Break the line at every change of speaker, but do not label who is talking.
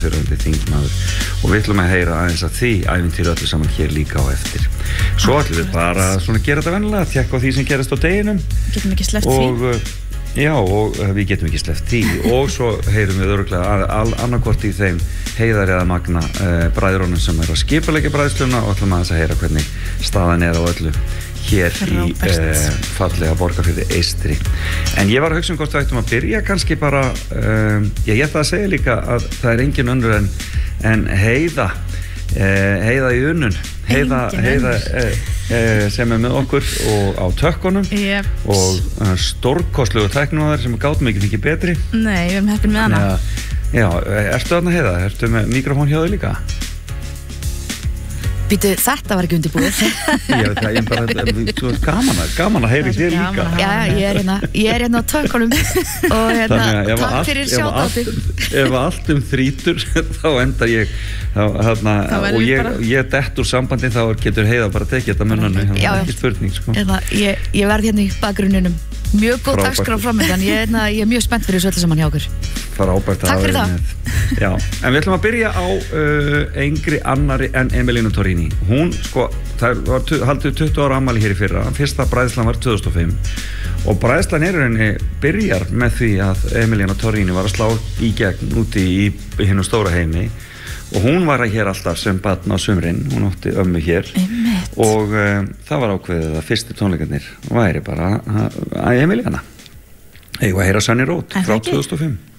fyrrverandi þingmaður og við ætlum að heyra aðeins að því ævintýri öllu saman hér líka á eftir. Svo ætlum við bara svona gera þetta venjulega, tékka á því sem gerist á deginum.
Getum ekki sleppt því.
Já, og við getum ekki sleppt því og svo heyrum við örugglega annarkvort í þeim Heiðari eða Magna bræðrunum sem að skipuleggja bræðsluna og ætlum aðeins að heyra hvernig staðan á öllu hér í fallega Borgarfirði eystri. En ég var að hugsa hvort við ættum að byrja kannski bara, ég ætla að segja líka að það engin önnur en Heiða í Unnun. Heiða sem með okkur og á tökkunum og stórkostlegu tæknimaður sem gátum ekki mikið betri.
Nei, við erum heppin með hana.
Já, ertu þarna Heiða? Ertu með mikrofón hjá þau líka?
Býtu, þetta var ekki undirbúið.
Ég veit það, ég bara, gaman að heyra þér líka.
Já, ég er hérna á tökkunum og takk fyrir sjátáttið.
Ef allt þrítur, þá enda ég, og ég dett úr sambandi, þá getur Heiða bara tekið þetta munnanum, það er ekki spurning, sko.
Ég verð hérna í bakgrunninum. Mjög góð dagskrá framöndan, ég er mjög spennt fyrir þessu öllu saman hjá okkur.
Frábært að hafa með. Já, en við ætlum að byrja á engri annari en Emiliano Torrini. Hún, sko, það var haldið 20 ára afmæli hér í fyrra, fyrsta bræðslan var 2005 og bræðslan byrjar með því að Emiliano Torrini var að slá í gegn úti í hinu stóra heimi og hún var hér alltaf sem barn á sumrin, hún átti ömmu hér og það var ákveðið að fyrstu tónleikarnir væri bara Emiliana. Eigum að heyra Sunny Road frá 2005.